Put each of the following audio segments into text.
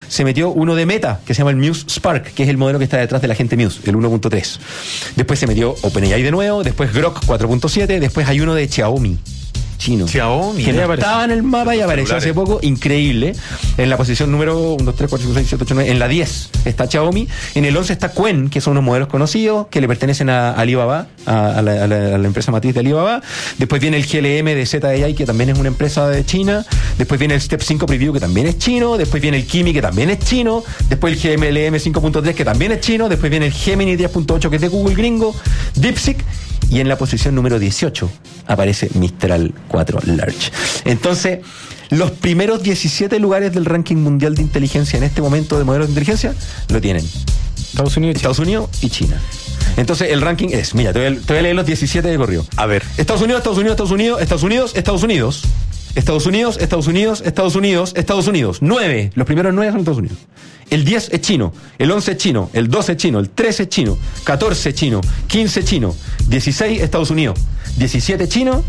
se metió uno de Meta, que se llama el Muse Spark, que es el modelo que está detrás de la gente Muse, el 1.3. Después se metió OpenAI de nuevo, después Grok 4.7, después hay uno de Xiaomi. Chino. Xiaomi. Que no estaba en el mapa y apareció hace poco, increíble. En la posición número 1, 2, 3, 4, 5, 6, 7, 8, 9. En la 10 está Xiaomi. En el 11 está Quen, que son unos modelos conocidos que le pertenecen a Alibaba, a la empresa matriz de Alibaba. Después viene el GLM de ZAI, que también es una empresa de China. Después viene el Step 5 Preview, que también es chino. Después viene el Kimi, que también es chino. Después el GMLM 5.3, que también es chino. Después viene el Gemini 10.8, que es de Google gringo. DeepSeek. Y en la posición número 18 aparece Mistral 4 Large. Entonces, los primeros 17 lugares del ranking mundial de inteligencia en este momento de modelos de inteligencia lo tienen Estados Unidos y China. Entonces, el ranking es, mira, te voy a leer los 17 de corrido. A ver. Estados Unidos, Estados Unidos, Estados Unidos, Estados Unidos, Estados Unidos. Estados Unidos, Estados Unidos, Estados Unidos, Estados Unidos. 9. Los primeros 9 son Estados Unidos. El 10 es chino, el 11 es chino, el 12 es chino, el 13 es chino, 14 chino, 15 chino, 16 Estados Unidos, 17 chino,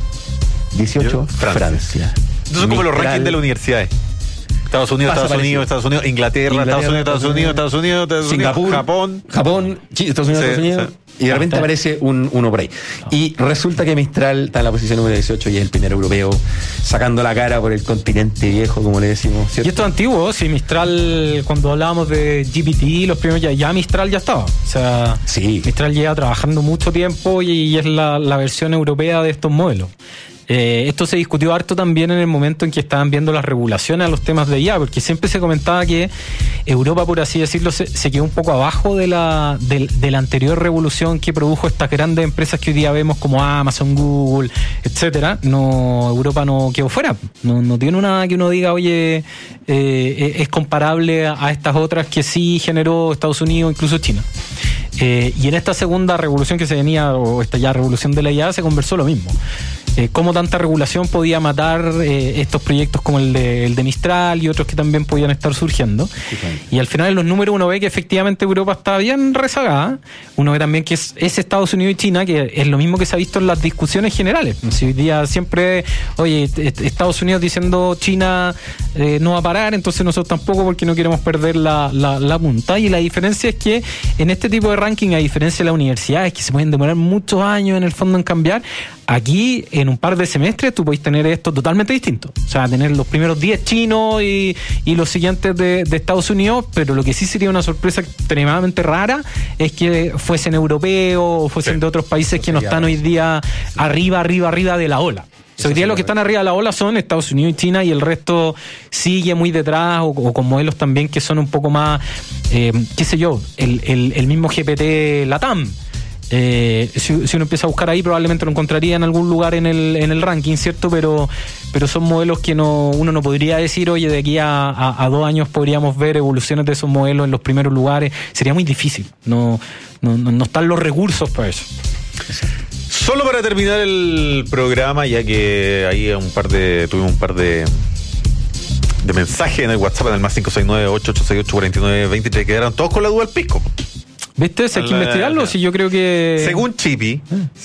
18 Francia. Entonces, como los rankings de las universidades. Estados Unidos, Inglaterra, Estados Unidos, Singapur, Japón, Estados Unidos. Y de repente aparece uno por ahí. Y resulta que Mistral está en la posición número 18 y es el primer europeo sacando la cara por el continente viejo, como le decimos, ¿cierto? Y esto es antiguo, sí, Mistral, cuando hablábamos de GPT, los primeros ya Mistral ya estaba. O sea, sí. Mistral lleva trabajando mucho tiempo y es la versión europea de estos modelos. Esto se discutió harto también en el momento en que estaban viendo las regulaciones a los temas de IA, porque siempre se comentaba que Europa, por así decirlo, se quedó un poco abajo de la anterior revolución que produjo estas grandes empresas que hoy día vemos como Amazon, Google, etcétera. Europa no quedó fuera, no tiene una que uno diga, oye, es comparable a estas otras que sí generó Estados Unidos, incluso China. Y en esta segunda revolución que se venía, o esta ya revolución de la IA, se conversó lo mismo. Cómo tanta regulación podía matar estos proyectos como el de Mistral y otros que también podían estar surgiendo. Sí, claro. Y al final en los números uno ve que efectivamente Europa está bien rezagada. Uno ve también que es Estados Unidos y China, que es lo mismo que se ha visto en las discusiones generales. Si hoy día siempre, oye, Estados Unidos diciendo China no va a parar, entonces nosotros tampoco, porque no queremos perder la punta. Y la diferencia es que en este tipo de ranking, a diferencia de las universidades, que se pueden demorar muchos años en el fondo en cambiar, aquí en un par de semestres tú podés tener esto totalmente distinto. O sea, tener los primeros 10 chinos y los siguientes de Estados Unidos, pero lo que sí sería una sorpresa extremadamente rara es que fuesen europeos o fuesen de otros países que no están hoy día arriba de la ola. O sea, hoy día los que están arriba de la ola son Estados Unidos y China, y el resto sigue muy detrás, o con modelos también que son un poco más, qué sé yo, el mismo GPT LATAM. Si uno empieza a buscar ahí, probablemente lo encontraría en algún lugar en el ranking, ¿cierto? Pero son modelos que uno no podría decir, oye, de aquí a 2 años podríamos ver evoluciones de esos modelos en los primeros lugares. Sería muy difícil. No están los recursos para eso. Solo para terminar el programa, ya que ahí tuvimos un par de mensajes en el WhatsApp, en el más 569-8868-4920, que quedaron todos con la duda del pisco. ¿Viste? Hay que investigarlo, si yo creo que... Según Chippy,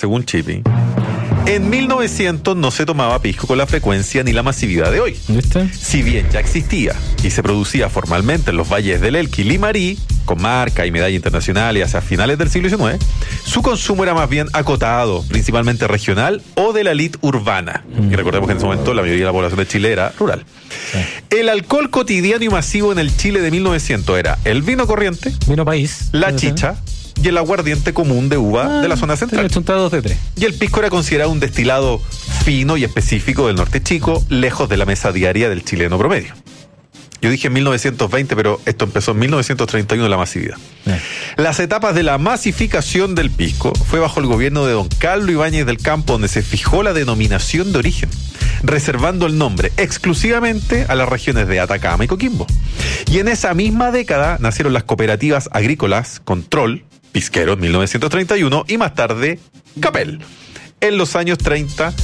en 1900 no se tomaba pisco con la frecuencia ni la masividad de hoy. ¿Viste? Si bien ya existía y se producía formalmente en los valles del Elqui y Limarí, con marca y medalla internacional y hacia finales del siglo XIX, su consumo era más bien acotado, principalmente regional o de la élite urbana. Y recordemos que en ese momento la mayoría de la población de Chile era rural. Sí. El alcohol cotidiano y masivo en el Chile de 1900 era el vino corriente, vino país, la chicha y el aguardiente común de uva de la zona central. Y el pisco era considerado un destilado fino y específico del norte chico, lejos de la mesa diaria del chileno promedio. Yo dije en 1920, pero esto empezó en 1931, la masividad. Las etapas de la masificación del pisco fue bajo el gobierno de don Carlos Ibáñez del Campo, donde se fijó la denominación de origen, reservando el nombre exclusivamente a las regiones de Atacama y Coquimbo. Y en esa misma década nacieron las cooperativas agrícolas Control, Pisquero en 1931, y más tarde Capel en los años 30,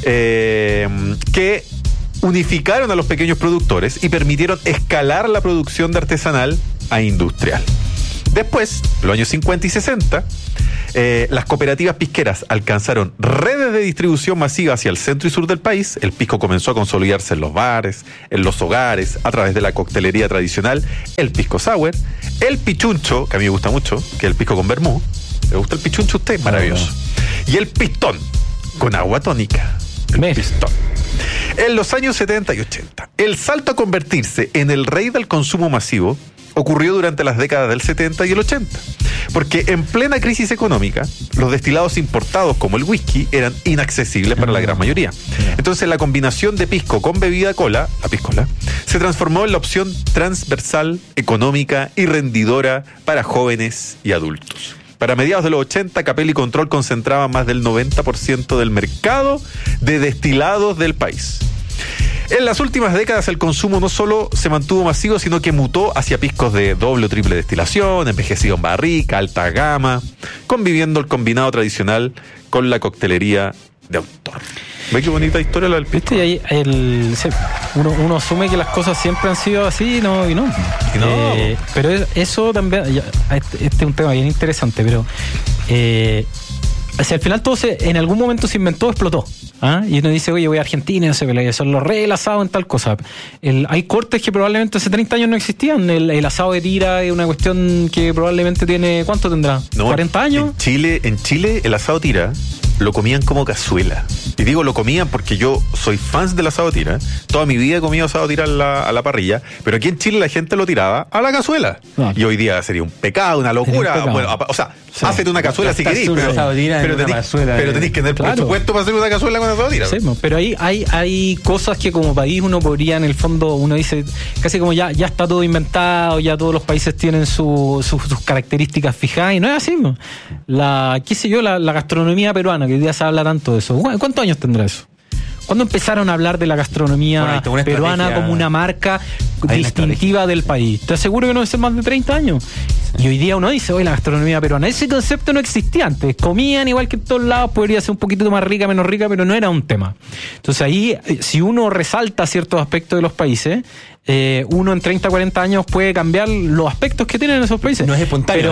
que unificaron a los pequeños productores y permitieron escalar la producción de artesanal a industrial. Después, en los años 50 y 60, Las cooperativas pisqueras alcanzaron redes de distribución masiva hacia el centro y sur del país. El pisco comenzó a consolidarse en los bares, en los hogares, a través de la coctelería tradicional, el pisco sour, el pichuncho, que a mí me gusta mucho, que es el pisco con vermú. ¿Le gusta el pichuncho a usted? Maravilloso. Y el pistón, con agua tónica. El pistón. En los años 70 y 80, el salto a convertirse en el rey del consumo masivo ocurrió durante las décadas del 70 y el 80, porque en plena crisis económica, los destilados importados como el whisky eran inaccesibles para la gran mayoría. Entonces la combinación de pisco con bebida cola, la piscola, se transformó en la opción transversal, económica y rendidora para jóvenes y adultos. Para mediados de los 80, Capelli Control concentraba más del 90% del mercado de destilados del país. En las últimas décadas el consumo no solo se mantuvo masivo, sino que mutó hacia piscos de doble o triple destilación, envejecido en barrica, alta gama, conviviendo el combinado tradicional con la coctelería de autor. ¿Ve qué bonita historia la del pisco? ¿Viste? Y ahí uno asume que las cosas siempre han sido así, y no. Pero eso también, este es un tema bien interesante, pero al final todo en algún momento se inventó, explotó. Y uno dice, oye, voy a Argentina, no sé, son los reyes del asado en tal cosa. Hay cortes que probablemente hace 30 años no existían. El asado de tira es una cuestión que probablemente tiene, ¿cuánto tendrá? ¿40 años? En Chile el asado tira lo comían como cazuela. Y digo lo comían porque yo soy fan del asado tira. Toda mi vida he comido asado tira a la parrilla, pero aquí en Chile la gente lo tiraba a la cazuela. Y hoy día sería un pecado, una locura. Bueno, o sea, hacete una cazuela si querés, pero tenés que tener presupuesto para hacer una cazuela con asado tira. Sí, pero ahí hay cosas que como país uno podría, en el fondo, uno dice, casi como ya está todo inventado, ya todos los países tienen sus características fijadas, y no es así. La gastronomía peruana, que hoy día se habla tanto de eso. ¿Cuántos años tendrá eso? ¿Cuándo empezaron a hablar de la gastronomía peruana como una marca distintiva del país? Te aseguro que no es más de 30 años. Y hoy día uno dice, oye, la gastronomía peruana. Ese concepto no existía antes. Comían igual que en todos lados, podría ser un poquito más rica, menos rica, pero no era un tema. Entonces ahí, si uno resalta ciertos aspectos de los países, uno en 30, 40 años puede cambiar los aspectos que tienen esos países. No es espontáneo.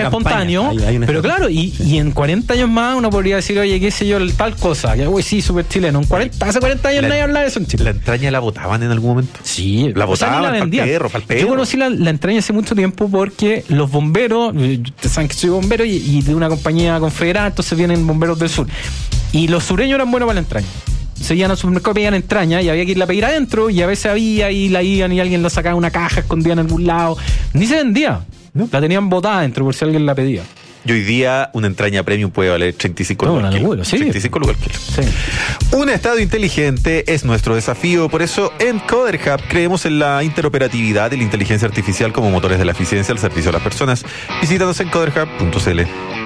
Pero claro, y en 40 años más uno podría decir, oye, qué sé yo, tal cosa, que uy, sí, súper chileno. Hace 40 años nadie habla de eso en Chile. ¿La entraña la botaban en algún momento? Sí. La botaban para el perro. Yo conocí la entraña hace mucho tiempo porque los bomberos, ustedes saben que soy bombero y de una compañía confederada, entonces vienen bomberos del sur. Y los sureños eran buenos para la entraña. Se iban al supermercado, pedían entraña y había que irla a pedir adentro, y a veces había y la iban y alguien la sacaba una caja escondida en algún lado. Ni se vendía, ¿no? La tenían botada adentro por si alguien la pedía. Y hoy día una entraña premium puede valer 35 lucas al kilo. Sí. 35 lucas al kilo. Sí. Un estado inteligente es nuestro desafío. Por eso en Coder Hub creemos en la interoperatividad y la inteligencia artificial como motores de la eficiencia al servicio de las personas. Visítanos en coderhub.cl.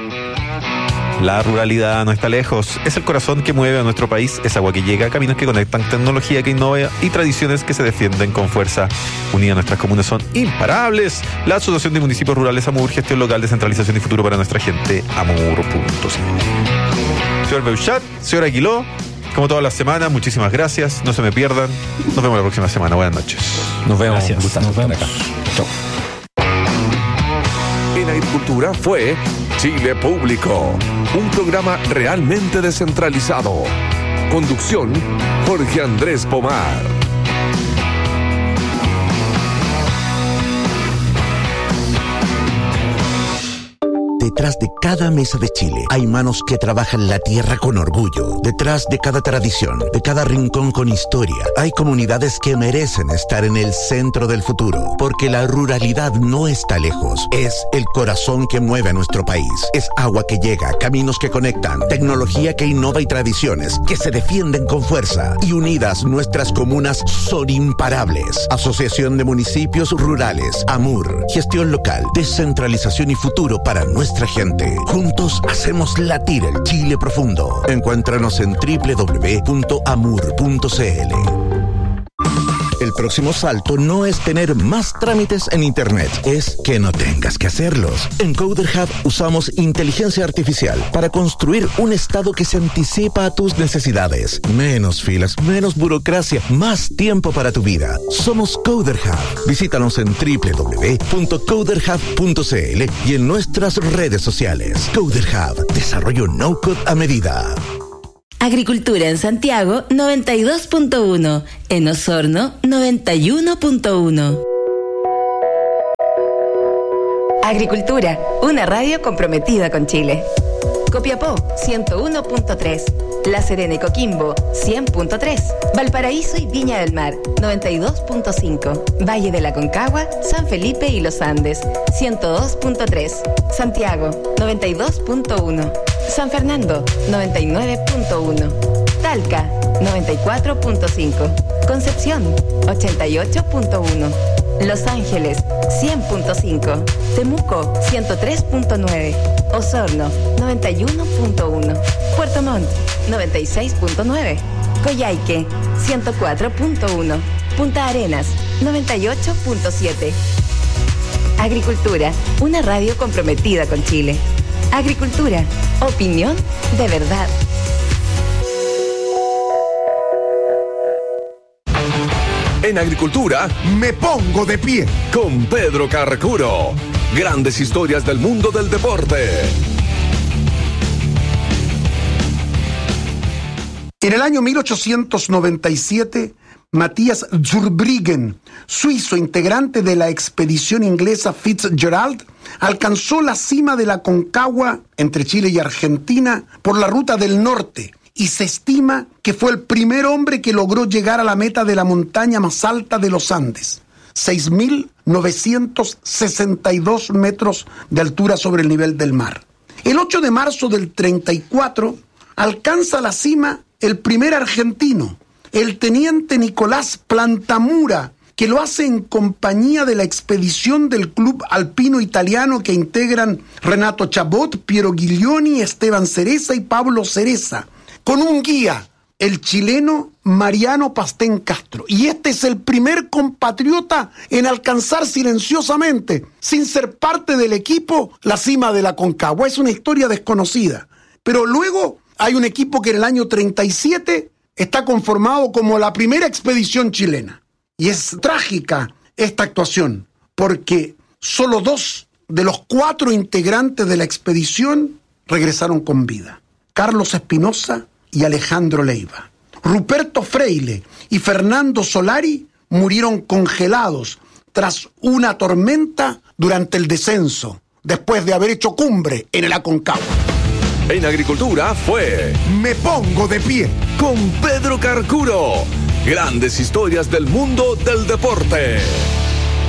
La ruralidad no está lejos, es el corazón que mueve a nuestro país, es agua que llega, caminos que conectan, tecnología que innova y tradiciones que se defienden con fuerza. Unidas nuestras comunas son imparables. La Asociación de Municipios Rurales AMUR, gestión local, descentralización y futuro para nuestra gente, amur.cl. Señor Beuchat, señor Aguiló, como todas las semanas, muchísimas gracias, no se me pierdan, nos vemos la próxima semana, buenas noches. Nos vemos. Gracias. Nos vemos. Chau. En Agricultura fue Chile Público, un programa realmente descentralizado. Conducción, Jorge Andrés Pomar. Detrás de cada mesa de Chile hay manos que trabajan la tierra con orgullo. Detrás de cada tradición, de cada rincón con historia, hay comunidades que merecen estar en el centro del futuro. Porque la ruralidad no está lejos. Es el corazón que mueve a nuestro país. Es agua que llega, caminos que conectan, tecnología que innova y tradiciones que se defienden con fuerza. Y unidas nuestras comunas son imparables. Asociación de Municipios Rurales, AMUR. Gestión local, descentralización y futuro para nuestra gente. Juntos hacemos latir el Chile profundo. Encuéntranos en www.amur.cl. El próximo salto no es tener más trámites en Internet, es que no tengas que hacerlos. En Coder Hub usamos inteligencia artificial para construir un estado que se anticipa a tus necesidades. Menos filas, menos burocracia, más tiempo para tu vida. Somos Coder Hub. Visítanos en www.coderhub.cl y en nuestras redes sociales. Coder Hub, desarrollo no-code a medida. Agricultura en Santiago 92.1, en Osorno 91.1. Agricultura, una radio comprometida con Chile. Copiapó 101.3, La Serena y Coquimbo 100.3, Valparaíso y Viña del Mar 92.5, Valle de la Concagua, San Felipe y Los Andes 102.3, Santiago 92.1, San Fernando 99.1, Talca 94.5, Concepción 88.1, Los Ángeles 100.5, Temuco 103.9, Osorno 91.1, Puerto Montt 96.9, Coyhaique 104.1, Punta Arenas 98.7. Agricultura, una radio comprometida con Chile. Agricultura, opinión de verdad. En Agricultura, me pongo de pie con Pedro Carcuro. Grandes historias del mundo del deporte. En el año 1897, Matthias Zurbriggen, suizo integrante de la expedición inglesa Fitzgerald, alcanzó la cima de la Concagua entre Chile y Argentina por la ruta del norte, y se estima que fue el primer hombre que logró llegar a la meta de la montaña más alta de los Andes, 6.962 metros de altura sobre el nivel del mar. El 8 de marzo del 34 alcanza la cima el primer argentino, el teniente Nicolás Plantamura, que lo hace en compañía de la expedición del club alpino italiano que integran Renato Chabot, Piero Guilioni, Esteban Cereza y Pablo Cereza, con un guía, el chileno Mariano Pastén Castro. Y este es el primer compatriota en alcanzar silenciosamente, sin ser parte del equipo, la cima de la Concagua. Es una historia desconocida. Pero luego hay un equipo que en el año 37 está conformado como la primera expedición chilena. Y es trágica esta actuación, porque solo 2 de los 4 integrantes de la expedición regresaron con vida: Carlos Espinosa y Alejandro Leiva. Ruperto Freile y Fernando Solari murieron congelados tras una tormenta durante el descenso, después de haber hecho cumbre en el Aconcagua. En Agricultura fue Me Pongo de Pie con Pedro Carcuro. Grandes historias del mundo del deporte.